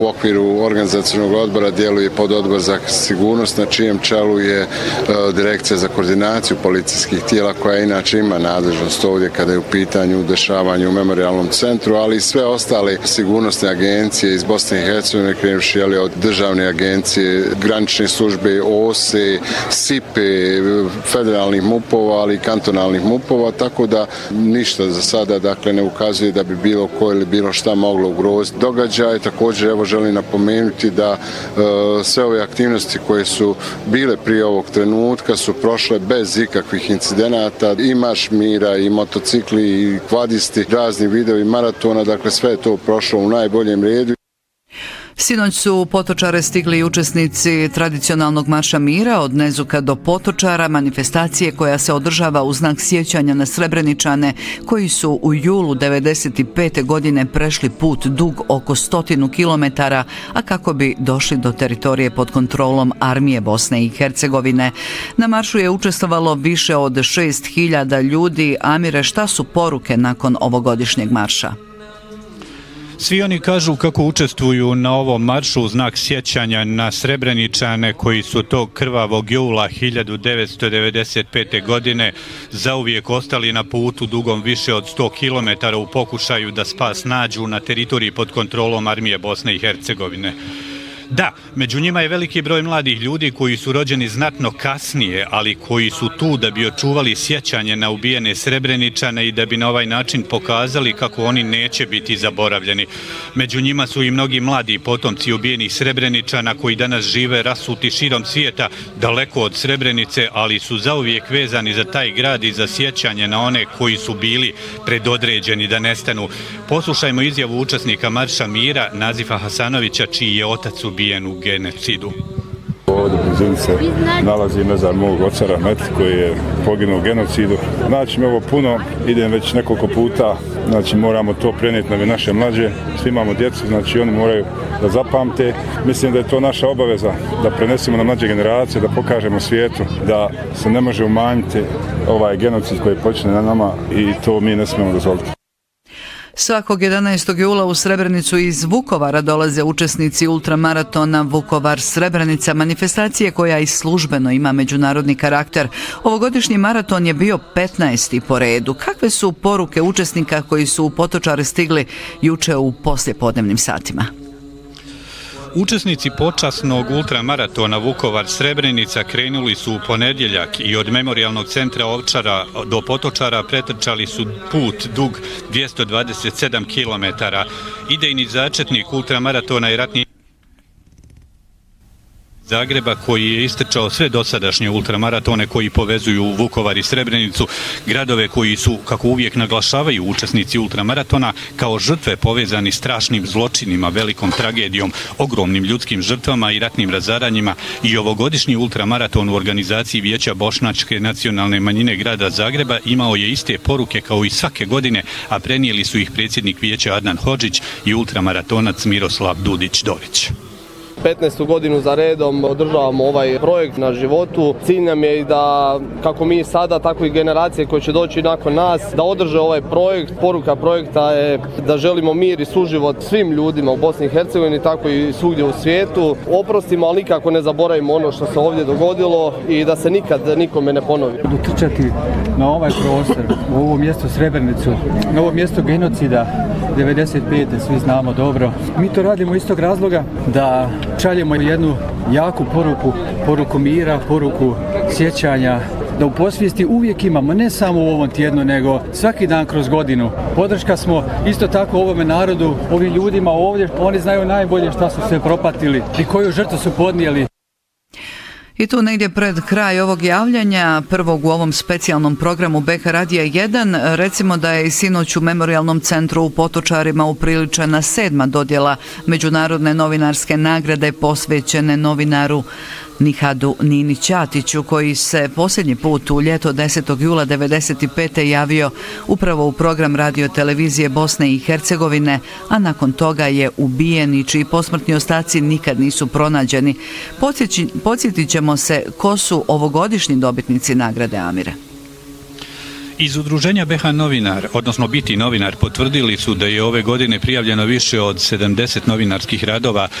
U okviru organizacionog odbora djeluje pododbor za sigurnost na čijem čelu je Direkcija za koordinaciju policijskih tijela koja inače ima nadležnost ovdje kada je u pitanju dešavanje u memorijalnom centru, ali i sve ostale sigurnosne agencije iz Bosne i Hercegovine, krenuvši od državne agencije, granične službe, OSE, SIPE, federalnih MUP-ova, ali i kantonalnih MUP-ova, tako da ništa za sada ne ukazuje da bi bilo ko ili bilo šta moglo ugroziti događaj. Također želim napomenuti da sve ove aktivnosti koje su bile prije ovog trenutka su prošle bez ikakvih incidenata, i marš mira, i motocikli, i kvadisti, razni videovi maratona, dakle sve je to prošlo u najboljem redu. Sinoć su u Potočare stigli učesnici tradicionalnog marša mira od Nezuka do Potočara, manifestacije koja se održava u znak sjećanja na Srebreničane koji su u julu 1995. godine prešli put dug oko 100 km, a kako bi došli do teritorije pod kontrolom armije Bosne i Hercegovine. Na maršu je učestvovalo više od 6.000 ljudi. Amire, šta su poruke nakon ovogodišnjeg marša? Svi oni kažu kako učestvuju na ovom maršu u znak sjećanja na Srebreničane koji su tog krvavog jula 1995. godine zauvijek ostali na putu dugom više od 100 km u pokušaju da spas nađu na teritoriji pod kontrolom armije Bosne i Hercegovine. Da, među njima je veliki broj mladih ljudi koji su rođeni znatno kasnije, ali koji su tu da bi očuvali sjećanje na ubijene Srebreničane i da bi na ovaj način pokazali kako oni neće biti zaboravljeni. Među njima su i mnogi mladi potomci ubijenih Srebreničana koji danas žive rasuti širom svijeta, daleko od Srebrenice, ali su zauvijek vezani za taj grad i za sjećanje na one koji su bili predodređeni da nestanu. Poslušajmo izjavu učesnika Marša mira Nazifa Hasanovića, čiji je otac ubijen u genocidu. Ovdje u blizini se nalazi mezar mog oca Rahmeti koji je poginuo u genocidu. Znači mi ovo puno, idem već nekoliko puta, znači moramo to prenijeti na naše mlađe, svi imamo djecu, znači oni moraju da zapamte. Mislim da je to naša obaveza da prenesemo na mlađe generacije, da pokažemo svijetu da se ne može umanjiti ovaj genocid koji počne na nama i to mi ne smijemo dozvoliti. Svakog 11. jula u Srebrenicu iz Vukovara dolaze učesnici ultramaratona Vukovar-Srebrenica, manifestacije koja i službeno ima međunarodni karakter. Ovogodišnji maraton je bio 15. po redu. Kakve su poruke učesnika koji su u Potočare stigli juče u poslijepodnevnim satima? Učesnici počasnog ultramaratona Vukovar-Srebrenica krenuli su u ponedjeljak i od memorijalnog centra Ovčara do Potočara pretrčali su put dug 227 km. Idejni začetnik ultramaratona je ratni Zagreba koji je istrčao sve dosadašnje ultramaratone koji povezuju Vukovar i Srebrenicu, gradove koji su, kako uvijek naglašavaju učesnici ultramaratona, kao žrtve povezani strašnim zločinima, velikom tragedijom, ogromnim ljudskim žrtvama i ratnim razaranjima. I ovogodišnji ultramaraton u organizaciji Vijeća Bošnjačke nacionalne manjine grada Zagreba imao je iste poruke kao i svake godine, a prenijeli su ih predsjednik Vijeća Adnan Hodžić i ultramaratonac Miroslav Dudić-Dorić. 15. godinu za redom održavamo ovaj projekt na životu. Cilj nam je i da, kako mi sada, tako i generacije koje će doći nakon nas, da održe ovaj projekt. Poruka projekta je da želimo mir i suživot svim ljudima u Bosni i Hercegovini, tako i svugdje u svijetu. Oprostimo, ali nikako ne zaboravimo ono što se ovdje dogodilo i da se nikad nikome ne ponovi. Dotrčati na ovaj prostor, u ovo mjesto Srebrenicu, na ovo mjesto genocida 95. svi znamo dobro. Mi to radimo iz tog razloga da šaljemo jednu jaku poruku mira, poruku sjećanja, da u podsvijesti uvijek imamo, ne samo u ovom tjednu, nego svaki dan kroz godinu. Podrška smo isto tako ovome narodu, ovim ljudima ovdje, oni znaju najbolje šta su se propatili i koju žrtvu su podnijeli. I tu negdje pred kraj ovog javljanja, prvog u ovom specijalnom programu BK Radija 1, recimo da je i sinoć u Memorijalnom centru u Potočarima upriličena 7. dodjela međunarodne novinarske nagrade posvećene novinaru Nihadu Nini Ćatiću, koji se posljednji put u ljeto 10. jula 1995. javio upravo u program radio televizije Bosne i Hercegovine, a nakon toga je ubijen i čiji posmrtni ostaci nikad nisu pronađeni. Podsjetit ćemo se ko su ovogodišnji dobitnici nagrade, Amire. Iz udruženja BH Novinar, odnosno Biti novinar, potvrdili su da je ove godine prijavljeno više od 70 novinarskih radova